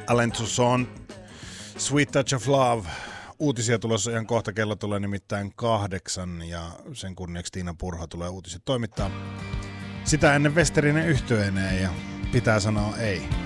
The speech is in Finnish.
Alain Souchon, Sweet Touch of Love. Uutisia tulossa ihan kohta, kello tulee nimittäin 8 ja sen kunniaksi Tiina Purho tulee uutiset toimittaa. Sitä ennen Westerinen yhtyeeneen ja pitää sanoa ei.